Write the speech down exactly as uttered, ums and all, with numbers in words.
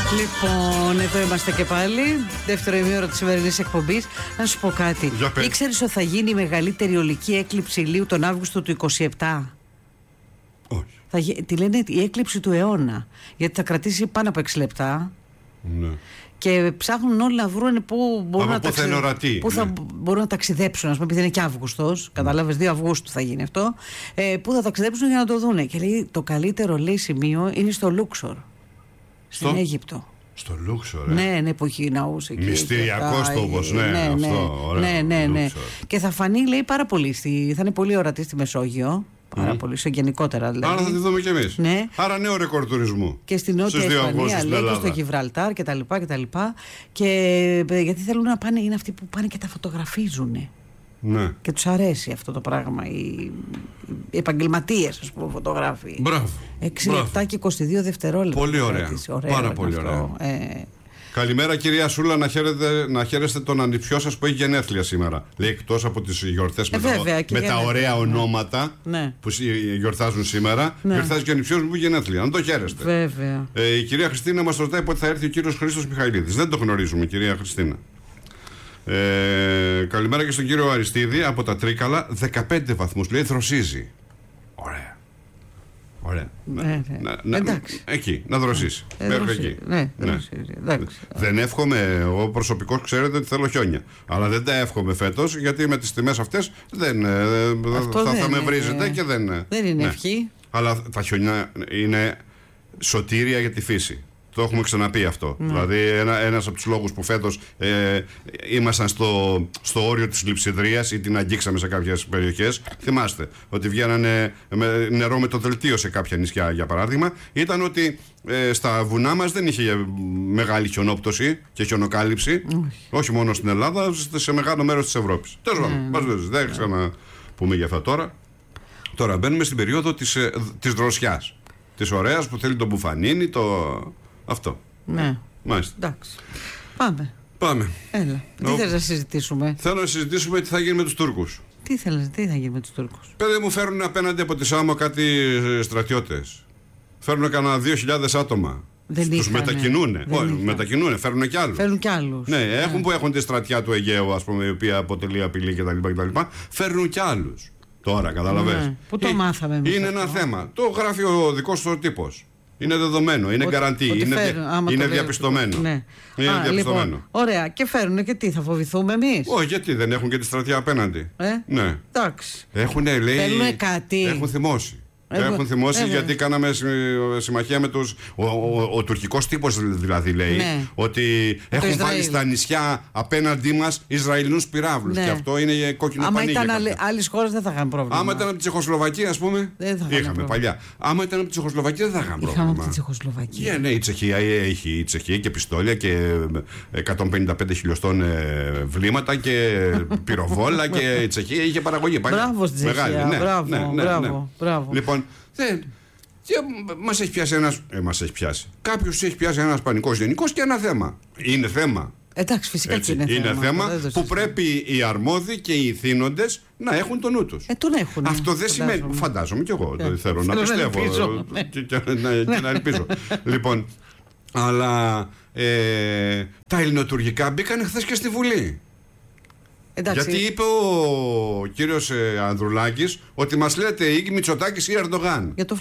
Λοιπόν, εδώ είμαστε και πάλι. Δεύτερο ημίωρο της σημερινής εκπομπής. Να σου πω κάτι. Ήξερες ότι θα γίνει η μεγαλύτερη ολική έκλειψη ηλίου τον Αύγουστο του είκοσι επτά? Όχι. Θα, τη λένε η έκλειψη του αιώνα. Γιατί θα κρατήσει πάνω από έξι λεπτά. Ναι. Και ψάχνουν όλοι να βρουν πού μπορούν, να, ταξι... ορατή, πού θα ναι. μπορούν να ταξιδέψουν. Ας πούμε, επειδή είναι και Αύγουστος. Mm. Καταλάβες, δύο Αυγούστου θα γίνει αυτό. Ε, πού θα ταξιδέψουν για να το δούνε. Και λέει το καλύτερο, λέει, σημείο είναι στο Λούξορ. Στο... Στην Αίγυπτο. Στο Λούξορ, ε. Ναι, ναι, που έχει ναούς εκεί. Μυστηριακός τόπος, ναι, ναι, αυτό. Ναι, ωραία, ναι, ναι, ναι. Και θα φανεί, λέει, πάρα πολύ. Στη... Θα είναι πολύ ορατή στη Μεσόγειο. Πάρα mm. πολύ, σε γενικότερα δηλαδή. Άρα θα τη δούμε κι εμείς. Ναι. Άρα νέο ρεκόρ τουρισμού. Και στην Νότια Ισπανία, λέει, και στο Γιβραλτάρ κτλ. Και, και, και γιατί θέλουν να πάνε, είναι αυτοί που πάνε και τα φωτογραφίζουν. Ναι. Και τους αρέσει αυτό το πράγμα. Οι, οι επαγγελματίες, ας πούμε, φωτογράφοι. Μπράβο. έξι λεπτά και είκοσι δύο δευτερόλεπτα. Πολύ ωραία. ωραία Πάρα πολύ ωραία. Ε, Καλημέρα, κυρία Σούλα, να, χαίρετε, να χαίρεστε τον ανιψιό σας που έχει γενέθλια σήμερα. Λέει, εκτός από τις γιορτές ε, με, βέβαια, τα, με τα ωραία ναι. ονόματα ναι. που γιορτάζουν σήμερα, ναι. γιορτάζει και ο ανιψιός μου που έχει γενέθλια. Να το χαίρεστε. Βέβαια. Ε, η κυρία Χριστίνα μας ρωτάει πότε θα έρθει ο κύριος Χρήστος Μιχαηλίδης. Δεν το γνωρίζουμε, κυρία Χριστίνα. Ε, καλημέρα και στον κύριο Αριστίδη από τα Τρίκαλα. δεκαπέντε βαθμούς, λέει, δροσίζει. Ωραία. Ωραία. Ναι, ναι. Να, να, εντάξει. Εκεί, να δροσίσει. Ε, Μέχρι δροσίζει. εκεί. Ναι, ναι. Δροσίζει. Εντάξει. Δεν εύχομαι, εγώ προσωπικώς ξέρετε ότι θέλω χιόνια. Αλλά δεν τα εύχομαι φέτος, γιατί με τις τιμές αυτές δεν, θα, δεν θα με είναι, βρίζετε και δεν. Δεν είναι ναι. ευχή. Αλλά τα χιόνια είναι σωτήρια για τη φύση. Το έχουμε ξαναπεί αυτό. Mm. Δηλαδή, ένα, ένας από τους λόγους που φέτος ε, ήμασταν στο, στο όριο της λειψιδρίας ή την αγγίξαμε σε κάποιες περιοχές. Θυμάστε ότι βγαίνανε με νερό με το δελτίο σε κάποια νησιά, για παράδειγμα. Ήταν ότι ε, στα βουνά μας δεν είχε μεγάλη χιονόπτωση και χιονοκάλυψη. Mm. Όχι μόνο στην Ελλάδα, σε μεγάλο μέρος της Ευρώπης. Τέλος πάντων, δεν ξαναπούμε για αυτά τώρα. Τώρα μπαίνουμε στην περίοδο της, ε, της δροσιάς. Της ωραίας που θέλει το μπουφανίνι, το. Αυτό. Ναι. Μάλιστα. Εντάξει. Πάμε. Πάμε. Έλα. Τι Ο... θες να συζητήσουμε? Θέλω να συζητήσουμε τι θα γίνει με τους Τούρκους. Τι θέλεις, τι θα γίνει με τους Τούρκους? Παιδί μου, φέρνουν απέναντι από τη Σάμο κάτι στρατιώτες. Φέρνουν κανένα δύο χιλιάδες άτομα. Δεν τους μετακινούνε. Όχι, είχαν. μετακινούνε, φέρνουν κι άλλους. Φέρνουν κι άλλους. Ναι, έχουν yeah. που έχουν τη στρατιά του Αιγαίου, ας πούμε, η οποία αποτελεί απειλή κτλ. Φέρνουν κι άλλους. Τώρα, καταλαβες. Ναι. Πού το ε, μάθαμε εμείς? Είναι αυτό? Ένα θέμα. Το γράφει ο δικός του τύπος. Είναι δεδομένο, είναι γκαραντί, είναι, φέρουν, είναι διαπιστωμένο. Ναι. Είναι Α, διαπιστωμένο. Λοιπόν, ωραία, και φέρουν και τι, θα φοβηθούμε εμείς? Όχι, γιατί δεν έχουν και τη στρατιά απέναντι. Ε? Ναι. Εντάξει. Έχουν, λέει, θέλουν κάτι. Έχουν θυμώσει. Έχουν, έχουν θυμώσει έχουν. γιατί κάναμε συμμαχία με τους. Ο, ο, ο, ο τουρκικός τύπος δηλαδή λέει ναι. ότι έχουν Ισραήλ. Βάλει στα νησιά απέναντί μας Ισραηλινούς πυράβλους. Ναι. Και αυτό είναι κόκκινο άμα πανί. Άμα ήταν άλλες χώρες δεν θα είχαν πρόβλημα. Άμα ήταν από τη Τσεχοσλοβακία, ας πούμε. Δεν θα είχαμε πρόβλημα. παλιά. Άμα ήταν από τη Τσεχοσλοβακία δεν θα είχαν πρόβλημα. Είχαμε από τη Τσεχοσλοβακία. Yeah, ναι, η Τσεχία έχει η Τσεχία και πιστόλια και εκατόν πενήντα πέντε χιλιοστών ε, βλήματα και πυροβόλα και η Τσεχία είχε παραγωγή. Μπράβο στην Τσεχία. Μπράβο. Λοιπόν, δεν. Και μας έχει πιάσει ένας. Ε, μας έχει πιάσει. Κάποιος έχει πιάσει ένας πανικός γενικός και ένα θέμα. Είναι θέμα. Εντάξει, φυσικά έτσι, και είναι, είναι θέμα, θέμα που συστήνω. Πρέπει οι αρμόδιοι και οι ηθήνοντες να έχουν το νου τους. Ε, τον έχουν. Αυτό δεν φαντάζομαι. σημαίνει. Φαντάζομαι κι εγώ. Ε, θέλω να θέλω πιστεύω. Να ελπίζω, ναι. και, και, και να ελπίζω. Λοιπόν, αλλά ε, τα ελληνοτουρκικά μπήκαν χθες και στη Βουλή. Εντάξει. Γιατί είπε ο κύριος ε, Ανδρουλάκης ότι μας λέτε ή Μητσοτάκης ή Ερντογάν. Για το